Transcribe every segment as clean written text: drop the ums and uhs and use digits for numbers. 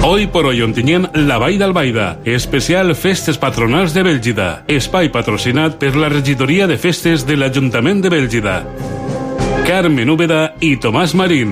Hoy por hoy Ontinyent, la Vall d'Albaida, especial Festes Patronals de Bèlgida, espai patrocinat per la Regidoria de Festes de l'Ajuntament de Bèlgida. Carmen Úbeda i Tomàs Marín.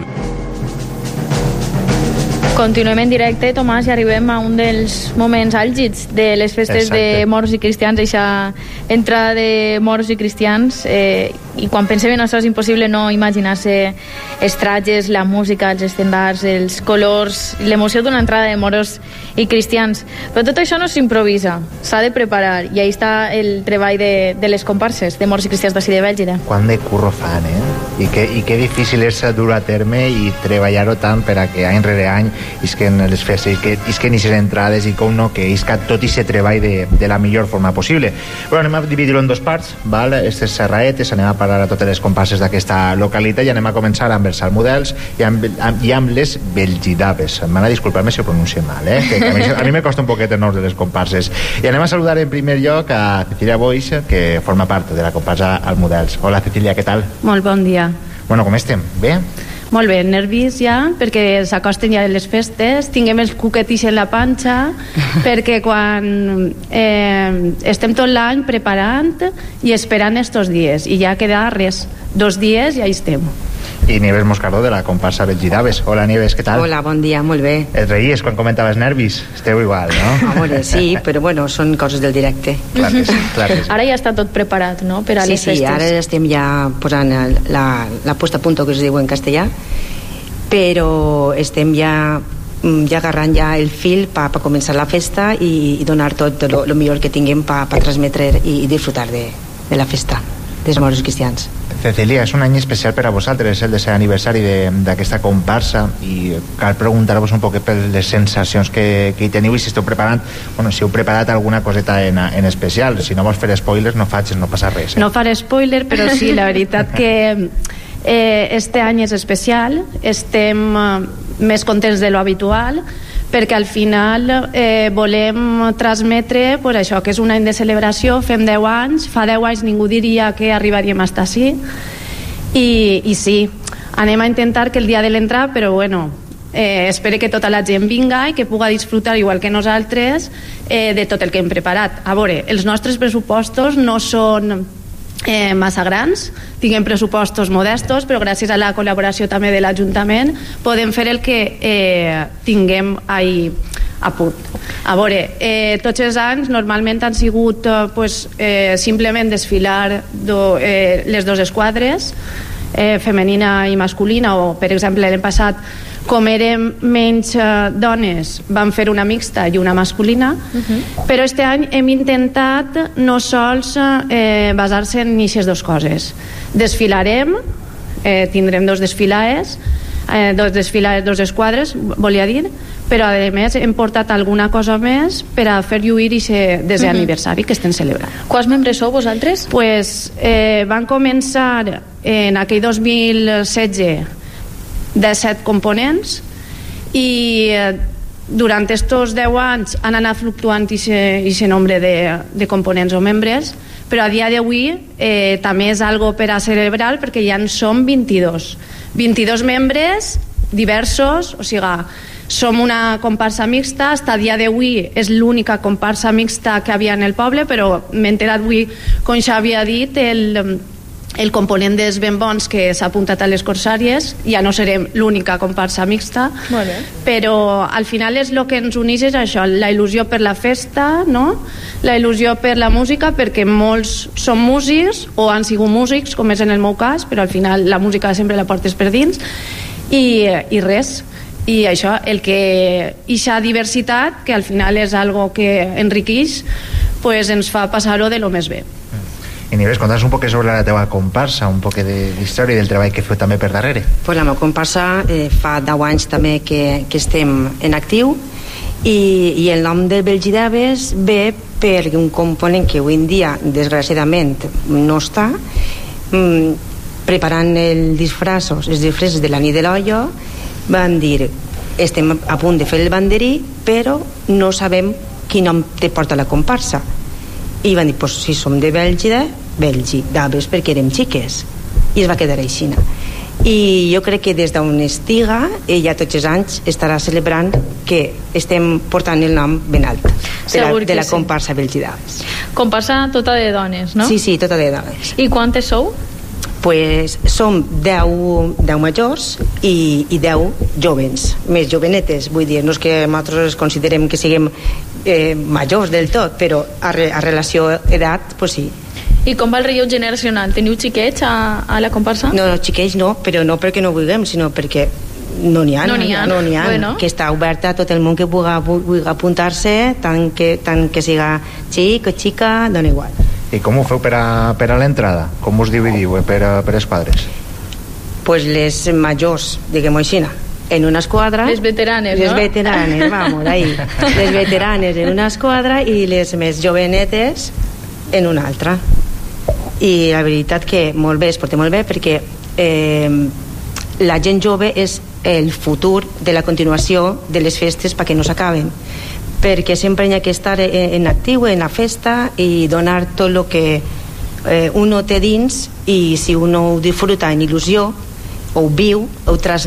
Continuem en directe, Tomàs, i arribem a un dels moments àlgids de les festes de moros i cristians, aquesta entrada de moros i cristians, i quan pensem en això és impossible no imaginar-se els trajes, la música, els estendards, els colors, l'emoció d'una entrada de moros i cristians. Però tot això no s'improvisa, s'ha de preparar, i ahí està el treball de les comparses de moros i cristians d'ací de Bèlgida. Quant de curro fan, I que difícil és dur a terme i treballar-ho tant per a que any rere any isquen les festes, isquen aquestes entrades i com no, que isca tot i se treball de la millor forma possible. Bueno, anem a dividir-ho en dos parts, val? Estes serraetes, anem a parlar a totes les comparses d'aquesta localitat i anem a començar amb els salmodels i amb les belgidaves. M'han de disculpar-me si ho pronuncio mal, que a mi me costa un poquet el nom de les comparses. I anem a saludar en primer lloc a Cecilia Boix, que forma part de la comparsa Almodels. Hola, Cecilia, què tal? Molt bon dia. Bueno, com estem? Bé? Molt bé, nervis ja, perquè s'acosten ja les festes, tinguem els cuquetix en la panxa, perquè quan estem tot l'any preparant i esperant estos dies, i ja queda res, 2 dies i ja hi estem. I Nieves Moscardó, de la comparsa Belgidaves. Hola, Nieves, què tal? Hola, bon dia, molt bé. Et reies quan comentaves nervis? Esteu igual, no? A veure, sí, però bueno, són coses del directe. Clar que sí. Ara ja està tot preparat, no?, per a les festes. Sí, ara estem ja posant la puesta a punto, que es diu en castellà, però estem ja agarrant ja el fil per començar la festa i donar tot el millor que tinguem per transmetre i disfrutar de la festa dels moros cristians. Cecilia, és un any especial per a vosaltres, el de ser aniversari d'aquesta comparsa, i cal preguntar-vos un poc per les sensacions que hi teniu i si esteu preparant, si heu preparat alguna coseta en especial. Si no vols fer spoilers, no passa res. No faré spoiler, però sí, la veritat que este any és especial, estem més contents de lo habitual, perquè al final volem transmetre pues, això, que és un any de celebració, fem 10 anys, fa 10 anys ningú diria que arribaríem a estar així, i sí, anem a intentar que el dia de l'entrada, però bueno, espero que tota la gent vinga i que puga disfrutar igual que nosaltres de tot el que hem preparat. A veure, els nostres pressupostos no són massa grans, tinguem pressupostos modestos, però gràcies a la col·laboració també de l'Ajuntament podem fer el que tinguem ahí a punt. A veure, tots els anys normalment han sigut simplement desfilar les dues esquadres, femenina i masculina, o per exemple l'any passat, com érem menys dones, vam fer una mixta i una masculina, però este any hem intentat no sols basar-se en aquestes dues coses. Desfilarem, tindrem dos desfilades, dos esquadres, volia dir, però a més hem portat alguna cosa més per a fer lluir aquest desè aniversari que estem celebrant. Quants membres sou vosaltres? Van començar en aquell 2016 de 7 components i durant estos 10 anys han anat fluctuant aquest nombre de components o membres, però a dia d'avui també és algo per a celebrar, perquè ja en som 22 membres diversos, o sigui, som una comparsa mixta. Hasta a dia d'avui és l'única comparsa mixta que havia en el poble, però m'he enterat avui, com ja havia dit el component dels ben bons que s'ha apuntat a les corsàries, ja no serem l'única comparsa mixta, però al final és el que ens uneix, és això, la il·lusió per la festa, no? La il·lusió per la música, perquè molts són músics o han sigut músics, com és en el meu cas, però al final la música sempre la portes per dins, i res, i això, el que ixa diversitat, que al final és algo que enriqueix, pues ens fa passar-ho de lo més bé. I Nieves, contanos un poc sobre la teva comparsa, un poc d'història i del treball que feu també per darrere. Pues la meva comparsa fa 10 anys també que estem en actiu, i el nom de Belgidaves ve per un component que avui en dia desgraciadament no està, preparant els disfressos de la nit de l'Ollo, van dir, estem a punt de fer el banderí, però no sabem quin nom te porta la comparsa, i van dir, si som de Bèlgida, Belgidaves, perquè érem xiques, i es va quedar així. i jo crec que des d'on estiga ella tots els anys estarà celebrant que estem portant el nom ben alt de la comparsa Bèlgida. Comparsa tota de dones, no? Sí, tota de dones. I quantes sou? Pues som 10 majors i 10 jovens, més jovenetes, vull dir, no és que nosaltres considerem que siguem majors del tot, però a relació edat, pues sí. I com va el relleu generacional? Teniu xiquets a la comparsa? No, xiquets no, però no perquè no vulguem, sinó perquè no n'hi ha. Bueno. Que està oberta a tot el món que vulgui apuntar-se, tant que siga xic o xica, dona igual. I com ho feu per a l'entrada? Com us dividiu per esquadres? Pues les majors, diguem-ho així, en una esquadra. Les veteranes, les no? Les veteranes, vamos, ahí. Les veteranes en una esquadra i les més jovenetes en una altra. I la veritat que molt bé, es porta molt bé, perquè la gent jove és el futur de la continuació de les festes perquè no s'acaben, perquè sempre hi ha que estar en actiu en la festa i donar tot el que uno té dins, i si uno ho disfruta en il·lusió, ho viu, ho transmet